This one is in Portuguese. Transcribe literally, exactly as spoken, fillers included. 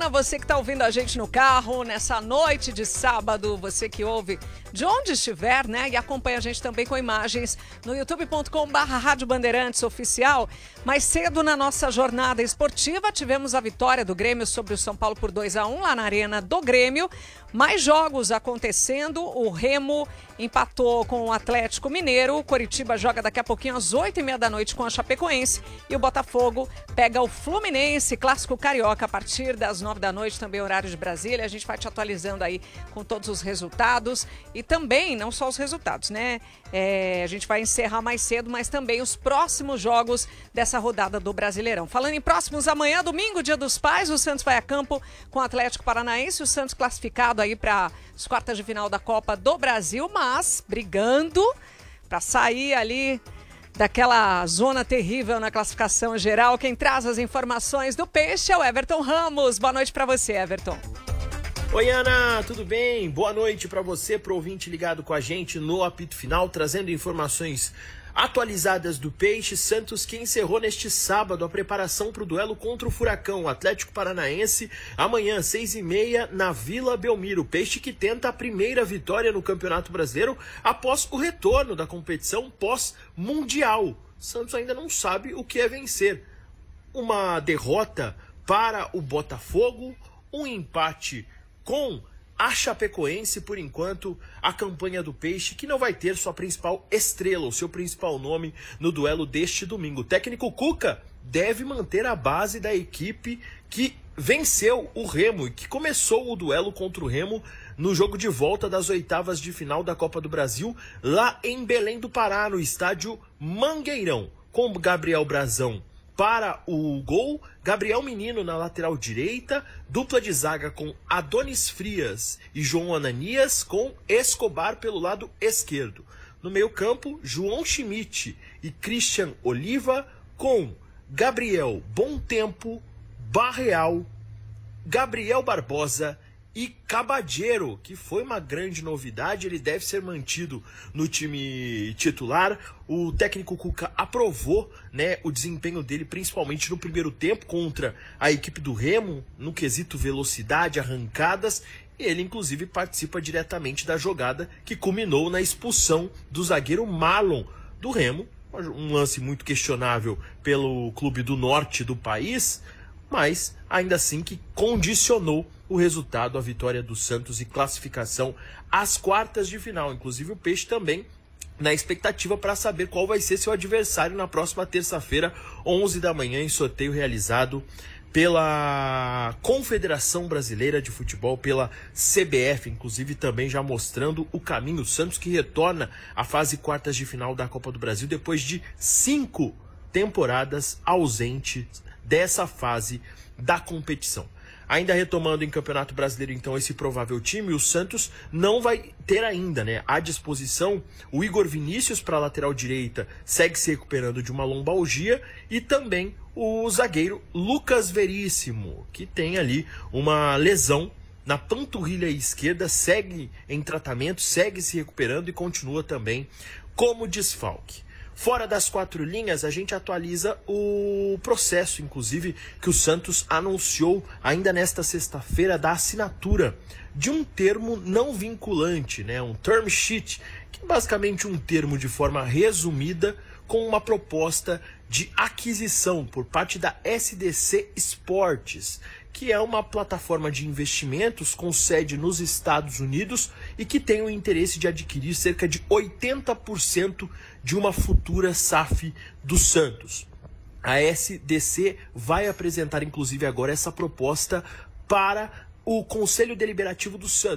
semana, você que está ouvindo a gente no carro, nessa noite de sábado, você que ouve de onde estiver, né? E acompanha a gente também com imagens no youtube ponto com barra Rádio Bandeirantes Oficial. Mais cedo na nossa jornada esportiva, tivemos a vitória do Grêmio sobre o São Paulo por dois a um lá na Arena do Grêmio. Mais jogos acontecendo, o Remo empatou com o Atlético Mineiro, o Coritiba joga daqui a pouquinho às oito e meia da noite com a Chapecoense e o Botafogo pega o Fluminense, clássico carioca, a partir das nove da noite, também horário de Brasília. A gente vai te atualizando aí com todos os resultados e também, não só os resultados, né? É, a gente vai encerrar mais cedo, mas também os próximos jogos dessa rodada do Brasileirão. Falando em próximos, amanhã, domingo, Dia dos Pais, o Santos vai a campo com o Atlético Paranaense, o Santos classificado aí para as quartas de final da Copa do Brasil, mas brigando para sair ali daquela zona terrível na classificação geral. Quem traz as informações do Peixe é o Everton Ramos. Boa noite para você, Everton. Oi, Ana, tudo bem? Boa noite para você, pro ouvinte ligado com a gente no apito final, trazendo informações atualizadas do Peixe. Santos que encerrou neste sábado a preparação para o duelo contra o Furacão, o Atlético Paranaense, amanhã, seis e meia, na Vila Belmiro. Peixe que tenta a primeira vitória no Campeonato Brasileiro após o retorno da competição pós-mundial. Santos ainda não sabe o que é vencer. Uma derrota para o Botafogo, um empate com a Chapecoense, por enquanto, a campanha do Peixe, que não vai ter sua principal estrela, o seu principal nome no duelo deste domingo. O técnico Cuca deve manter a base da equipe que venceu o Remo e que começou o duelo contra o Remo no jogo de volta das oitavas de final da Copa do Brasil, lá em Belém do Pará, no estádio Mangueirão, com Gabriel Brazão para o gol, Gabriel Menino na lateral direita, dupla de zaga com Adonis Frias e João Ananias, com Escobar pelo lado esquerdo. No meio campo, João Schmidt e Christian Oliva, com Gabriel Bom Tempo, Barreal, Gabriel Barbosa e Cabadeiro, que foi uma grande novidade. Ele deve ser mantido no time titular. O técnico Cuca aprovou, né, o desempenho dele, principalmente no primeiro tempo, contra a equipe do Remo, no quesito velocidade, arrancadas. E ele, inclusive, participa diretamente da jogada que culminou na expulsão do zagueiro Marlon do Remo. Um lance muito questionável pelo clube do norte do país, mas ainda assim que condicionou o resultado, a vitória do Santos e classificação às quartas de final. Inclusive o Peixe também na expectativa para saber qual vai ser seu adversário na próxima terça-feira, onze da manhã, em sorteio realizado pela Confederação Brasileira de Futebol, pela C B F, inclusive também já mostrando o caminho. O Santos que retorna à fase quartas de final da Copa do Brasil depois de cinco temporadas ausente dessa fase da competição. Ainda retomando em Campeonato Brasileiro, então, esse provável time, o Santos não vai ter ainda, né, à disposição o Igor Vinícius para a lateral direita, segue se recuperando de uma lombalgia, e também o zagueiro Lucas Veríssimo, que tem ali uma lesão na panturrilha esquerda, segue em tratamento, segue se recuperando e continua também como desfalque. Fora das quatro linhas, a gente atualiza o processo, inclusive, que o Santos anunciou ainda nesta sexta-feira, da assinatura de um termo não vinculante, né? Um term sheet, que é basicamente um termo de forma resumida com uma proposta de aquisição por parte da S D C Esportes, que é uma plataforma de investimentos com sede nos Estados Unidos e que tem o interesse de adquirir cerca de oitenta por cento de uma futura S A F do Santos. A S D C vai apresentar, inclusive, agora essa proposta para o Conselho Deliberativo do Santos.